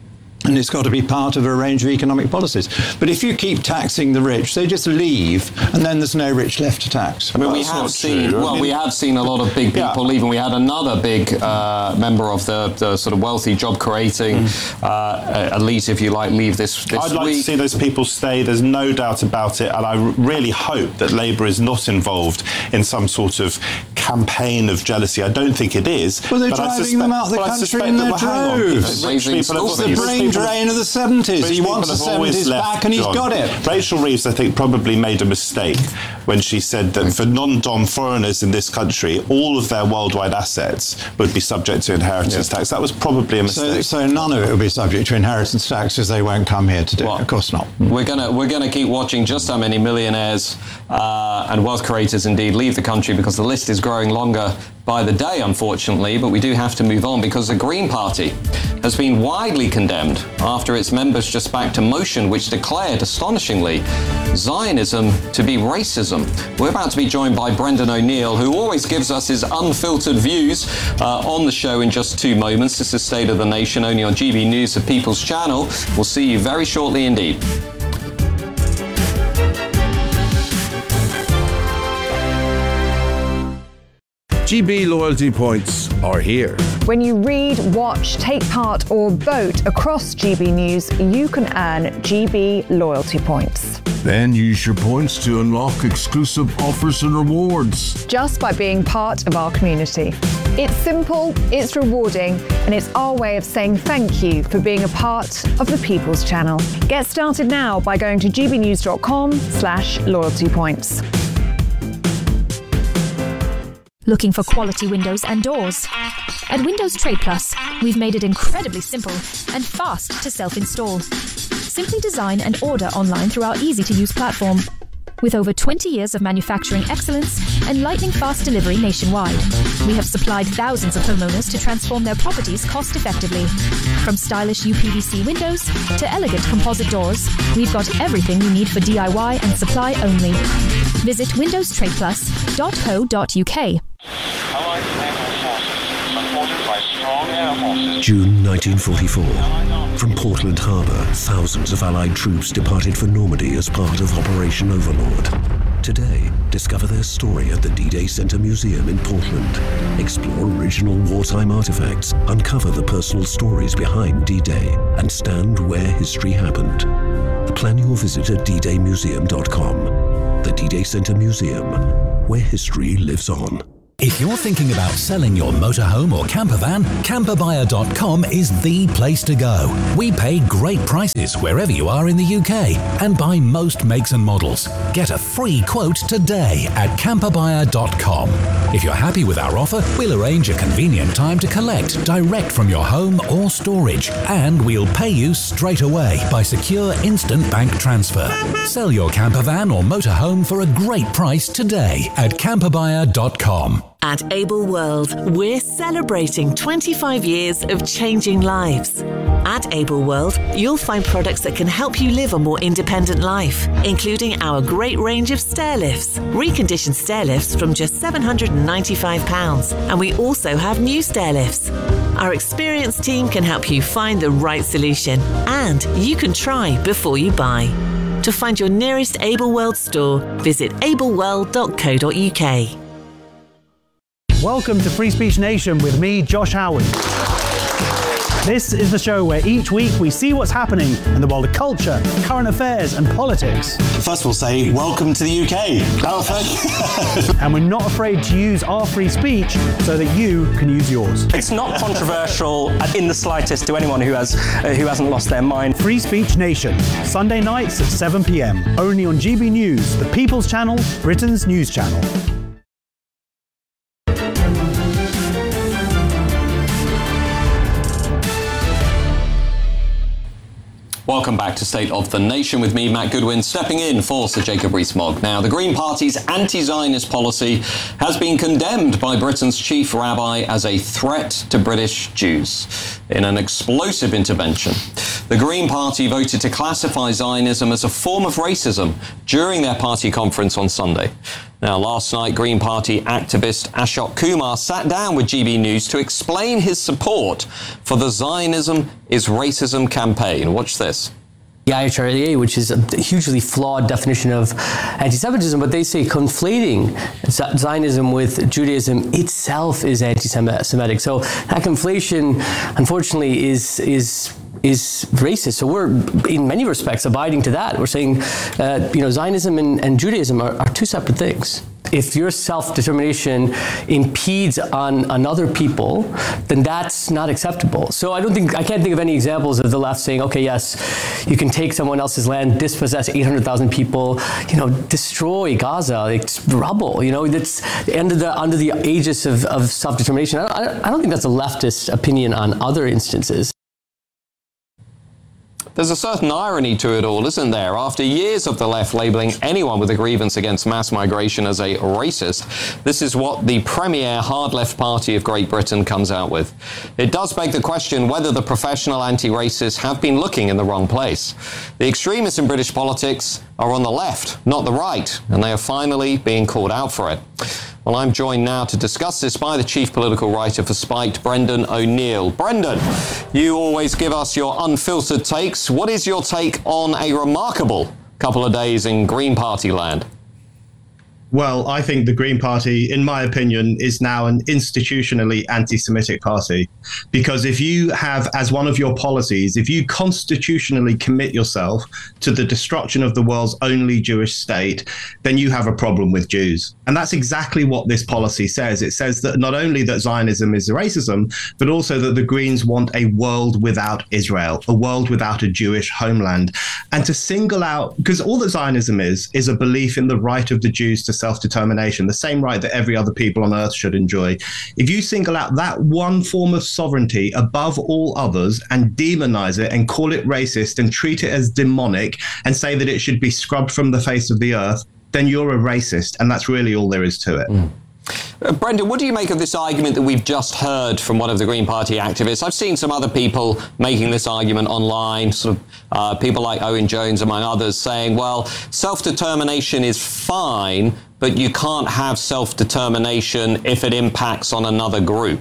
and it's got to be part of a range of economic policies. But if you keep taxing the rich, they just leave, and then there's no rich left to tax. I mean, we have seen true. well, I mean, we have seen a lot of big people yeah. leave, and we had another big uh, member of the, the sort of wealthy, job-creating mm. uh, elite, if you like, leave this, this I'd week. like to see those people stay. There's no doubt about it, and I really hope that Labour is not involved in some sort of campaign of jealousy. I don't think it is. Well, they're but driving I suspect, them out of the well, country in their droves. It's the brain drain of the seventies. He wants the seventies back, and he's John. got it. Rachel Reeves, I think, probably made a mistake when she said that for non-dom foreigners in this country, all of their worldwide assets would be subject to inheritance yeah. tax. That was probably a mistake. So, so none of it will be subject to inheritance tax because they won't come here to do well, it. Of course not. We're gonna we're gonna keep watching just how many millionaires uh, and wealth creators indeed leave the country, because the list is growing longer by the day, unfortunately. But we do have to move on, because the Green Party has been widely condemned after its members just backed a motion which declared, astonishingly, Zionism to be racism. We're about to be joined by Brendan O'Neill, who always gives us his unfiltered views uh, on the show in just two moments. This is State of the Nation, only on G B News, the People's Channel. We'll see you very shortly indeed. G B loyalty points are here. When you read, watch, take part or vote across G B News, you can earn G B loyalty points. Then use your points to unlock exclusive offers and rewards. Just by being part of our community. It's simple, it's rewarding, and it's our way of saying thank you for being a part of the People's Channel. Get started now by going to gbnews.com slash loyalty points. Looking for quality windows and doors? At Windows Trade Plus, we've made it incredibly simple and fast to self-install. Simply design and order online through our easy-to-use platform. With over twenty years of manufacturing excellence and lightning fast delivery nationwide, we have supplied thousands of homeowners to transform their properties cost effectively. From stylish U P V C windows to elegant composite doors, we've got everything you need for D I Y and supply only. Visit windows trade plus dot co dot U K. June nineteen forty-four. From Portland Harbour, thousands of Allied troops departed for Normandy as part of Operation Overlord. Today, discover their story at the D-Day Center Museum in Portland. Explore original wartime artifacts, uncover the personal stories behind D-Day, and stand where history happened. Plan your visit at d day museum dot com. The D-Day Center Museum, where history lives on. If you're thinking about selling your motorhome or camper van, camper buyer dot com is the place to go. We pay great prices wherever you are in the U K and buy most makes and models. Get a free quote today at camper buyer dot com. If you're happy with our offer, we'll arrange a convenient time to collect direct from your home or storage, and we'll pay you straight away by secure instant bank transfer. Sell your camper van or motorhome for a great price today at camper buyer dot com. At Able World, we're celebrating twenty-five years of changing lives. At Able World, you'll find products that can help you live a more independent life, including our great range of stair lifts, reconditioned stair lifts from just seven hundred ninety-five pounds, and we also have new stair lifts. Our experienced team can help you find the right solution, and you can try before you buy. To find your nearest Able World store, visit able world dot co dot U K. Welcome to Free Speech Nation with me, Josh Howard. This is the show where each week we see what's happening in the world of culture, current affairs and politics. First we'll say, welcome to the U K. Oh, thank you. And we're not afraid to use our free speech so that you can use yours. It's not controversial in the slightest to anyone who, has, uh, who hasn't lost their mind. Free Speech Nation, Sunday nights at seven p m, only on G B News, the People's Channel, Britain's news channel. Welcome back to State of the Nation with me, Matt Goodwin, stepping in for Sir Jacob Rees-Mogg. Now, the Green Party's anti-Zionist policy has been condemned by Britain's chief rabbi as a threat to British Jews. In an explosive intervention, the Green Party voted to classify Zionism as a form of racism during their party conference on Sunday. Now, last night, Green Party activist Ashok Kumar sat down with G B News to explain his support for the Zionism is Racism campaign. Watch this. The I H R A, which is a hugely flawed definition of anti-Semitism, but they say conflating Zionism with Judaism itself is anti-Semitic. So that conflation, unfortunately, is is is racist. So we're, in many respects, abiding to that. We're saying, uh, you know, Zionism and, and Judaism are, are two separate things. If your self-determination impedes on another people, then that's not acceptable. So I don't think, I can't think of any examples of the left saying, okay, yes, you can take someone else's land, dispossess eight hundred thousand people, you know, destroy Gaza, it's rubble, you know, that's under the, under the aegis of, of self-determination. I don't, I don't think that's a leftist opinion on other instances. There's a certain irony to it all, isn't there? After years of the left labelling anyone with a grievance against mass migration as a racist, this is what the premier hard left party of Great Britain comes out with. It does beg the question whether the professional anti-racists have been looking in the wrong place. The extremists in British politics are on the left, not the right, and they are finally being called out for it. Well, I'm joined now to discuss this by the chief political writer for Spiked, Brendan O'Neill. Brendan, you always give us your unfiltered takes. What is your take on a remarkable couple of days in Green Party land? Well, I think the Green Party, in my opinion, is now an institutionally anti-Semitic party. Because if you have, as one of your policies, if you constitutionally commit yourself to the destruction of the world's only Jewish state, then you have a problem with Jews. And that's exactly what this policy says. It says that not only that Zionism is racism, but also that the Greens want a world without Israel, a world without a Jewish homeland. And to single out, because all that Zionism is, is a belief in the right of the Jews to self-determination, the same right that every other people on earth should enjoy. If you single out that one form of sovereignty above all others and demonize it and call it racist and treat it as demonic and say that it should be scrubbed from the face of the earth, then you're a racist, and that's really all there is to it. Mm. Uh, Brendan, what do you make of this argument that we've just heard from one of the Green Party activists? I've seen some other people making this argument online, sort of uh, people like Owen Jones, among others, saying, well, self-determination is fine, but you can't have self-determination if it impacts on another group.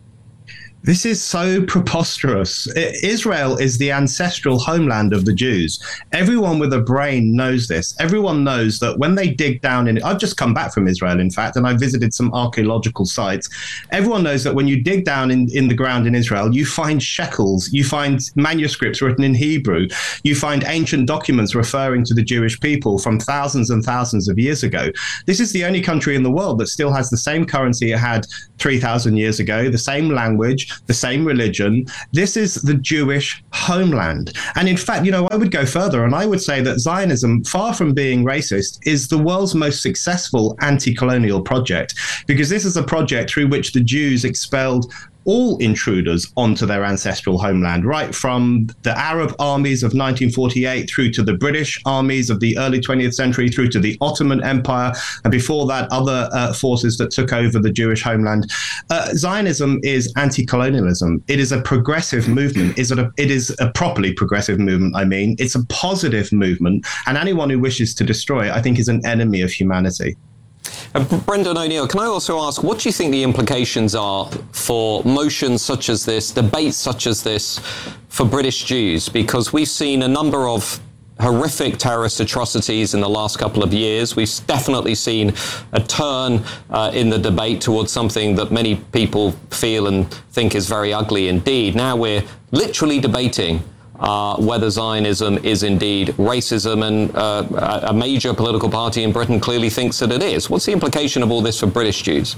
This is so preposterous. Israel is the ancestral homeland of the Jews. Everyone with a brain knows this. Everyone knows that when they dig down in it, I've just come back from Israel, in fact, and I visited some archaeological sites. Everyone knows that when you dig down in, in the ground in Israel, you find shekels, you find manuscripts written in Hebrew, you find ancient documents referring to the Jewish people from thousands and thousands of years ago. This is the only country in the world that still has the same currency it had three thousand years ago, the same language, the same religion. This is the Jewish homeland. And in fact, you know, I would go further and I would say that Zionism, far from being racist, is the world's most successful anti-colonial project, because this is a project through which the Jews expelled all intruders onto their ancestral homeland, right from the Arab armies of nineteen forty-eight through to the British armies of the early twentieth century, through to the Ottoman Empire, and before that, other uh, forces that took over the Jewish homeland. Uh, Zionism is anti-colonialism. It is a progressive movement. Is it, a, it is a properly progressive movement, I mean. It's a positive movement, and anyone who wishes to destroy it, I think, is an enemy of humanity. Uh, Brendan O'Neill, can I also ask, what do you think the implications are for motions such as this, debates such as this, for British Jews? Because we've seen a number of horrific terrorist atrocities in the last couple of years. We've definitely seen a turn uh, in the debate towards something that many people feel and think is very ugly indeed. Now we're literally debating Uh, whether Zionism is indeed racism, and uh, a major political party in Britain clearly thinks that it is. What's the implication of all this for British Jews?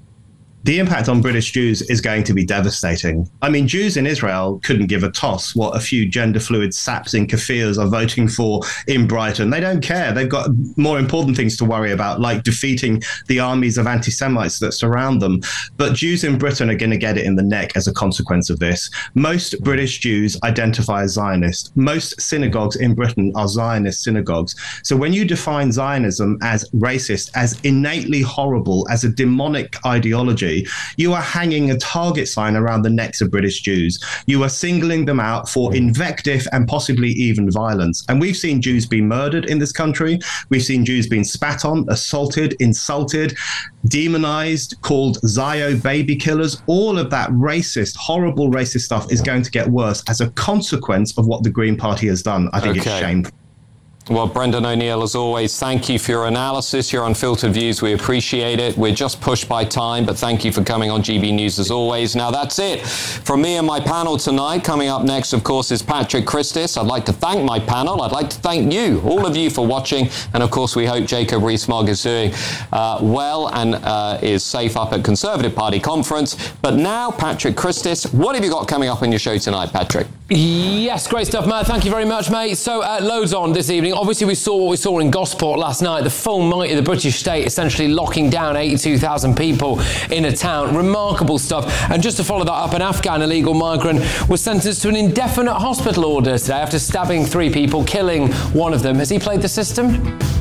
The impact on British Jews is going to be devastating. I mean, Jews in Israel couldn't give a toss what a few gender-fluid saps in kafirs are voting for in Brighton. They don't care. They've got more important things to worry about, like defeating the armies of anti-Semites that surround them. But Jews in Britain are going to get it in the neck as a consequence of this. Most British Jews identify as Zionist. Most synagogues in Britain are Zionist synagogues. So when you define Zionism as racist, as innately horrible, as a demonic ideology, you are hanging a target sign around the necks of British Jews. You are singling them out for invective and possibly even violence. And we've seen Jews be murdered in this country. We've seen Jews being spat on, assaulted, insulted, demonized, called Zio baby killers. All of that racist, horrible racist stuff is going to get worse as a consequence of what the Green Party has done. I think okay. It's shameful. Well, Brendan O'Neill, as always, thank you for your analysis, your unfiltered views. We appreciate it. We're just pushed by time, but thank you for coming on G B News as always. Now, that's it from me and my panel tonight. Coming up next, of course, is Patrick Christis. I'd like to thank my panel. I'd like to thank you, all of you, for watching. And, of course, we hope Jacob Rees-Mogg is doing uh, well and uh, is safe up at Conservative Party conference. But now, Patrick Christis, what have you got coming up on your show tonight, Patrick? Yes, great stuff, Matt. Thank you very much, mate. So, uh, loads on this evening. Obviously, we saw what we saw in Gosport last night, the full might of the British state essentially locking down eighty-two thousand people in a town. Remarkable stuff. And just to follow that up, an Afghan illegal migrant was sentenced to an indefinite hospital order today after stabbing three people, killing one of them. Has he played the system?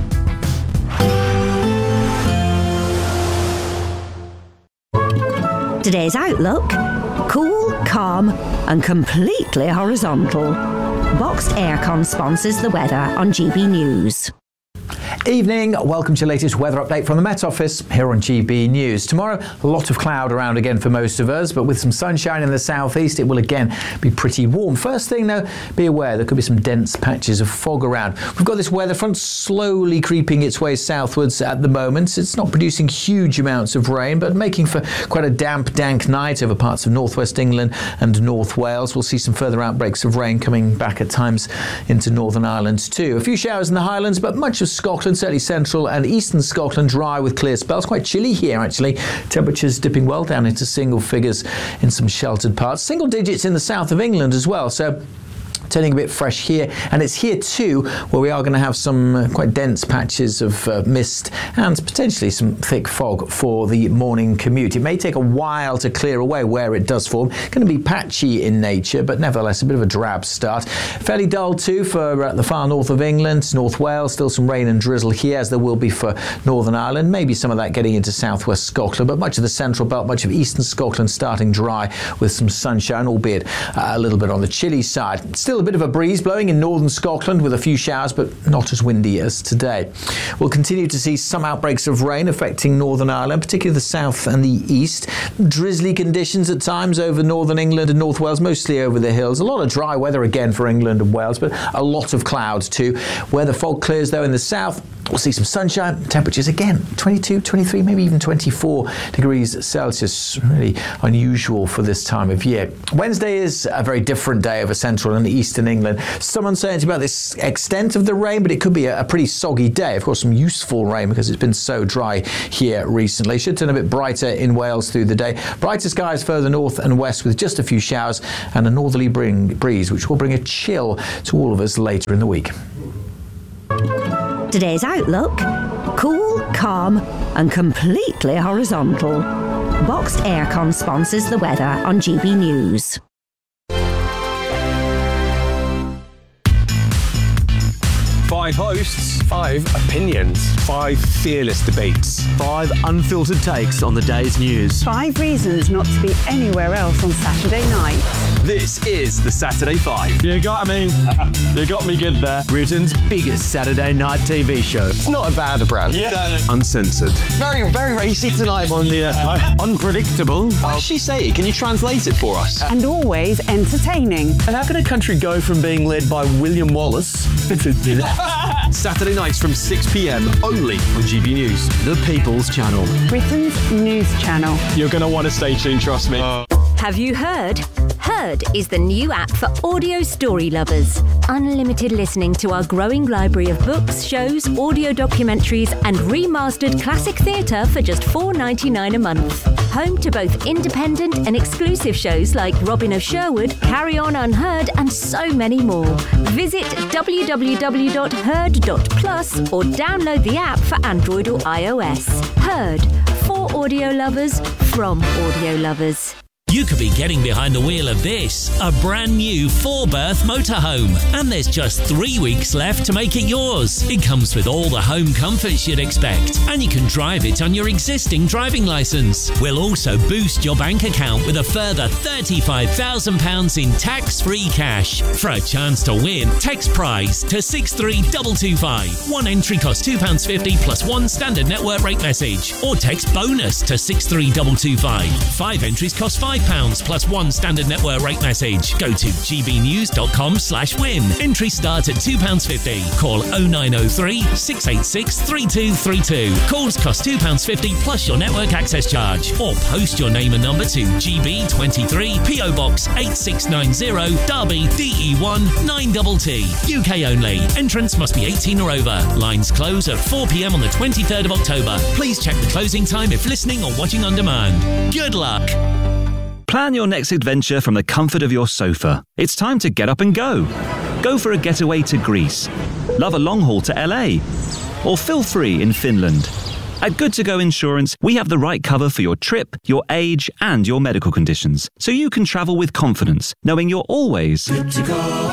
Today's outlook: cool, calm and completely horizontal. Boxed Aircon sponsors the weather on G B News. Evening, welcome to your latest weather update from the Met Office here on G B News. Tomorrow, a lot of cloud around again for most of us, but with some sunshine in the southeast, it will again be pretty warm. First thing though, be aware there could be some dense patches of fog around. We've got this weather front slowly creeping its way southwards at the moment. It's not producing huge amounts of rain, but making for quite a damp, dank night over parts of northwest England and North Wales. We'll see some further outbreaks of rain coming back at times into Northern Ireland too. A few showers in the Highlands, but much of Scotland, certainly central and eastern Scotland, dry with clear spells. Quite chilly here actually. Temperatures dipping well down into single figures in some sheltered parts. Single digits in the south of England as well. So turning a bit fresh here, and it's here too where we are going to have some uh, quite dense patches of uh, mist and potentially some thick fog for the morning commute. It may take a while to clear away where it does form. Going to be patchy in nature, but nevertheless a bit of a drab start. Fairly dull too for uh, the far north of England, North Wales. Still some rain and drizzle here, as there will be for Northern Ireland. Maybe some of that getting into southwest Scotland, but much of the central belt, much of eastern Scotland starting dry with some sunshine, albeit uh, a little bit on the chilly side. Still a bit of a breeze blowing in northern Scotland with a few showers, but not as windy as today. We'll continue to see some outbreaks of rain affecting Northern Ireland, particularly the south and the east. Drizzly conditions at times over northern England and North Wales, mostly over the hills. A lot of dry weather again for England and Wales, but a lot of clouds too. Where the fog clears though in the south, we'll see some sunshine. Temperatures again, twenty-two, twenty-three, maybe even twenty-four degrees Celsius. Really unusual for this time of year. Wednesday is a very different day over central and eastern England. Some uncertainty about this extent of the rain, but it could be a, a pretty soggy day. Of course, some useful rain because it's been so dry here recently. Should turn a bit brighter in Wales through the day. Brighter skies further north and west with just a few showers and a northerly bring, breeze, which will bring a chill to all of us later in the week. Today's outlook: cool, calm and completely horizontal. Boxed Aircon sponsors the weather on G B News. Five hosts, five opinions, five fearless debates, five unfiltered takes on the day's news. Five reasons not to be anywhere else on Saturday night. This is the Saturday Five. You got me. You got me good there. Britain's biggest Saturday night T V show. It's not a bad brand. Yeah. Uncensored. Very, very racy tonight on the uh, unpredictable. What does she say? Can you translate it for us? And always entertaining. And how can a country go from being led by William Wallace to Saturday nights from six p.m. only on G B News, the People's Channel. Britain's news channel. You're going to want to stay tuned, trust me. Uh. Have you heard? Heard is the new app for audio story lovers. Unlimited listening to our growing library of books, shows, audio documentaries and remastered classic theatre for just four dollars ninety-nine a month. Home to both independent and exclusive shows like Robin of Sherwood, Carry On Unheard and so many more. Visit w w w dot heard dot plus or download the app for Android or iOS. Heard, for audio lovers, from audio lovers. You could be getting behind the wheel of this, a brand new four-berth motorhome, and there's just three weeks left to make it yours. It comes with all the home comforts you'd expect, and you can drive it on your existing driving licence. We'll also boost your bank account with a further thirty-five thousand pounds in tax-free cash. For a chance to win, text prize to six three two two five. One entry costs two pounds fifty plus one standard network rate message, or text bonus to six three two two five. Five entries cost five pounds plus one standard network rate message. Go to g b news dot com slash win. Entry start at two pounds fifty. Call oh nine oh three, six eight six, three two three two. Calls cost two pounds fifty plus your network access charge. Or post your name and number to G B twenty-three, P O Box eight six nine zero, Derby, D E one nine T T. U K only. Entrance must be eighteen or over. Lines close at four p.m. on the twenty-third of October. Please check the closing time if listening or watching on demand. Good luck. Plan your next adventure from the comfort of your sofa. It's time to get up and go. Go for a getaway to Greece. Love a long haul to L A. Or feel free in Finland. At Good To Go Insurance, we have the right cover for your trip, your age, and your medical conditions, so you can travel with confidence, knowing you're always good to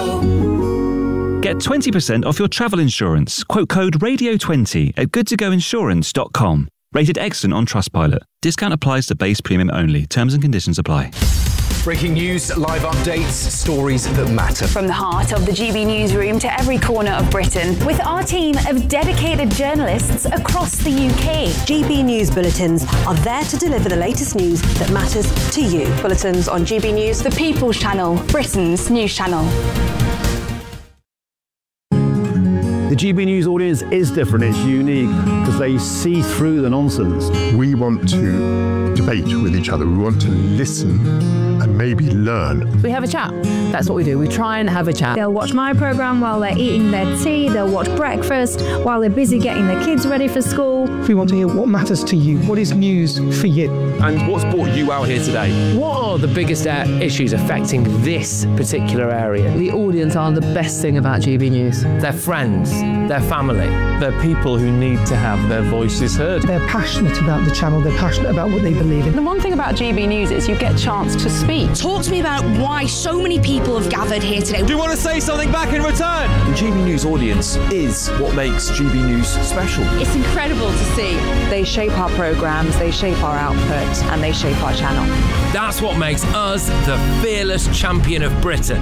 go. Get twenty percent off your travel insurance. Quote code radio twenty at good to go insurance dot com. Rated excellent on Trustpilot. Discount applies to base premium only. Terms and conditions apply. Breaking news, live updates, stories that matter. From the heart of the G B newsroom to every corner of Britain, with our team of dedicated journalists across the U K. G B News Bulletins are there to deliver the latest news that matters to you. Bulletins on G B News, the People's Channel, Britain's news channel. The G B News audience is different, it's unique, because they see through the nonsense. We want to debate with each other, we want to listen and maybe learn. We have a chat. That's what we do. We try and have a chat. They'll watch my programme while they're eating their tea, they'll watch breakfast while they're busy getting their kids ready for school. We want to hear what matters to you, what is news for you. And what's brought you out here today? What are the biggest uh, issues affecting this particular area? The audience are the best thing about G B News. Their friends, their family. They're people who need to have their voices heard. They're passionate about the channel, they're passionate about what they believe in. The one thing about G B News is you get a chance to speak. Talk to me about why so many people have gathered here today. Do you want to say something back in return? The G B News audience is what makes G B News special. It's incredible to see. They shape our programmes, they shape our output, and they shape our channel. That's what makes us the fearless champion of Britain.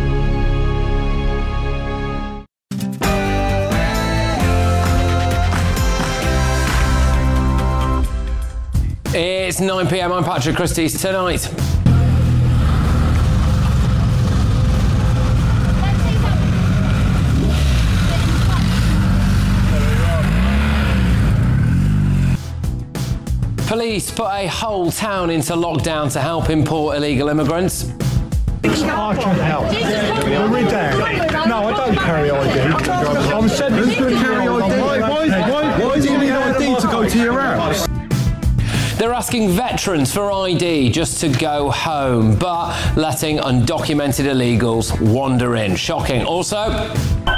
It's nine p m, I'm Patrick Christie's Tonight. Police put a whole town into lockdown to help import illegal immigrants. I can help. Read down. No, I don't carry I D. I'm sentenced to carry I D. Why, why, why, why do you need I D to go to your house? They're asking veterans for I D just to go home, but letting undocumented illegals wander in. Shocking. Also,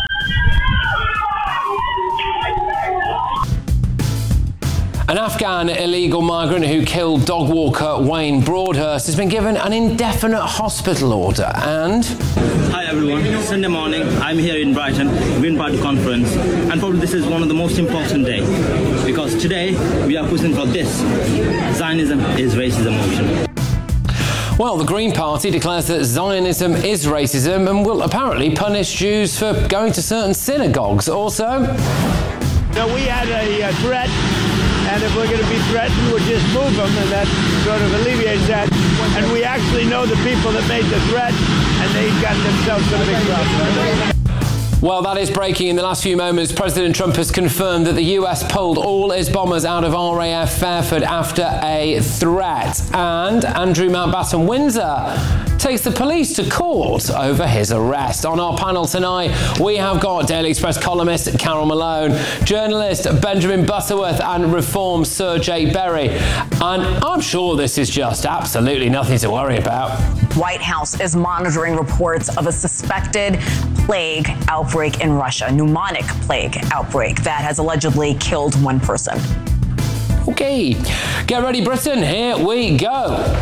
an Afghan illegal migrant who killed dog walker Wayne Broadhurst has been given an indefinite hospital order. And hi everyone, Sunday morning, I'm here in Brighton, Green Party conference, and probably this is one of the most important days because today we are pushing for this. Zionism is racism motion. Well, the Green Party declares that Zionism is racism and will apparently punish Jews for going to certain synagogues. Also, so we had a uh, threat. And if we're going to be threatened, we'll just move them, and that sort of alleviates that. And we actually know the people that made the threat, and they've got themselves some big problems. Well, that is breaking in the last few moments. President Trump has confirmed that the U S pulled all its bombers out of R A F Fairford after a threat. And Andrew Mountbatten Windsor takes the police to court over his arrest. On our panel tonight, we have got Daily Express columnist Carol Malone, journalist Benjamin Butterworth, and Reform Sir Jay Berry. And I'm sure this is just absolutely nothing to worry about. White House is monitoring reports of a suspected plague outbreak in Russia, pneumonic plague outbreak that has allegedly killed one person. Okay, get ready, Britain. Here we go.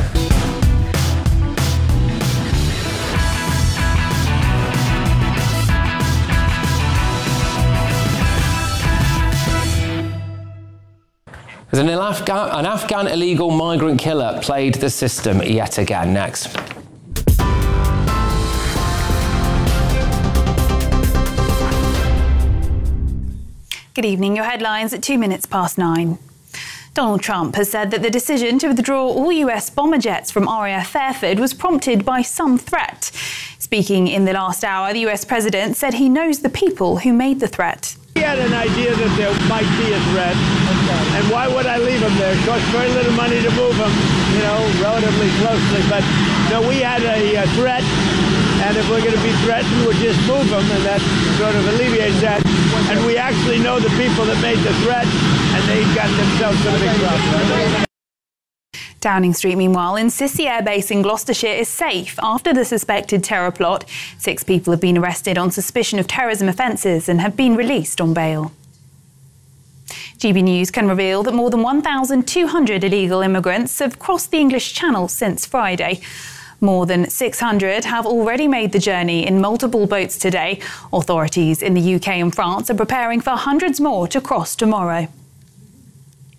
As an Afghan, an Afghan illegal migrant killer played the system yet again. Next. Good evening. Your headlines at two minutes past nine. Donald Trump has said that the decision to withdraw all U S bomber jets from R A F Fairford was prompted by some threat. Speaking in the last hour, the U S president said he knows the people who made the threat. We had an idea that there might be a threat, and why would I leave them there? It costs very little money to move them, you know, relatively closely. But no, we had a, a threat, and if we're going to be threatened, we'll just move them, and that sort of alleviates that. And we actually know the people that made the threat, and they've got themselves some big problems. Downing Street, meanwhile, in Cissy Air Base in Gloucestershire is safe after the suspected terror plot. Six people have been arrested on suspicion of terrorism offences and have been released on bail. G B News can reveal that more than one thousand two hundred illegal immigrants have crossed the English Channel since Friday. More than six hundred have already made the journey in multiple boats today. Authorities in the U K and France are preparing for hundreds more to cross tomorrow.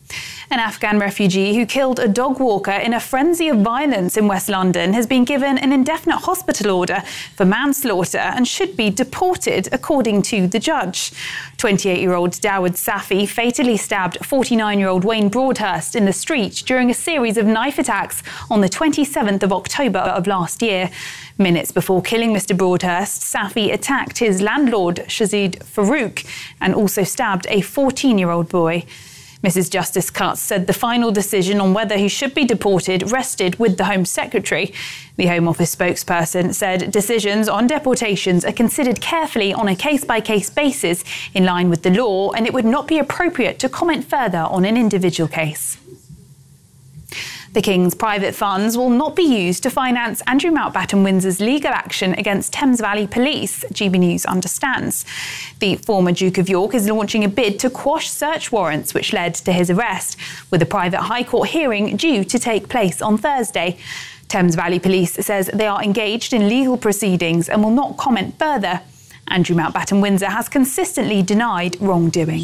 An Afghan refugee who killed a dog walker in a frenzy of violence in West London has been given an indefinite hospital order for manslaughter and should be deported, according to the judge. twenty-eight-year-old Dawood Safi fatally stabbed forty-nine-year-old Wayne Broadhurst in the street during a series of knife attacks on the twenty-seventh of October of last year. Minutes before killing Mister Broadhurst, Safi attacked his landlord, Shazid Farouk, and also stabbed a fourteen-year-old boy. Missus Justice Cutts said the final decision on whether he should be deported rested with the Home Secretary. The Home Office spokesperson said decisions on deportations are considered carefully on a case-by-case basis in line with the law, and it would not be appropriate to comment further on an individual case. The King's private funds will not be used to finance Andrew Mountbatten Windsor's legal action against Thames Valley Police, G B News understands. The former Duke of York is launching a bid to quash search warrants which led to his arrest, with a private High Court hearing due to take place on Thursday. Thames Valley Police says they are engaged in legal proceedings and will not comment further. Andrew Mountbatten Windsor has consistently denied wrongdoing.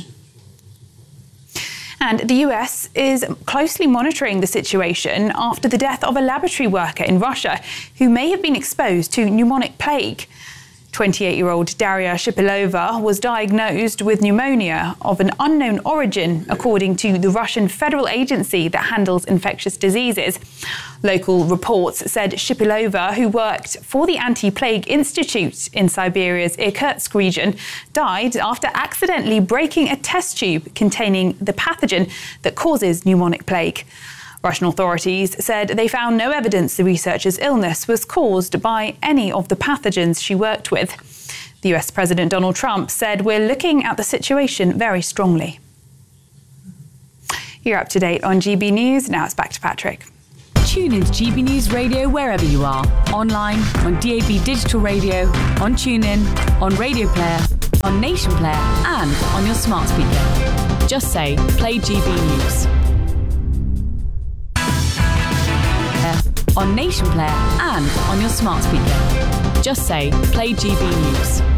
And the U S is closely monitoring the situation after the death of a laboratory worker in Russia who may have been exposed to pneumonic plague. twenty-eight-year-old Daria Shipilova was diagnosed with pneumonia of an unknown origin, according to the Russian federal agency that handles infectious diseases. Local reports said Shipilova, who worked for the Anti-Plague Institute in Siberia's Irkutsk region, died after accidentally breaking a test tube containing the pathogen that causes pneumonic plague. Russian authorities said they found no evidence the researcher's illness was caused by any of the pathogens she worked with. The U S President Donald Trump said, "We're looking at the situation very strongly." You're up to date on G B News. Now it's back to Patrick. Tune in to G B News Radio wherever you are. Online, on D A B Digital Radio, on TuneIn, on Radio Player, on Nation Player, and on your smart speaker. Just say, play G B News. On Nation Player and on your smart speaker. Just say, play G B News.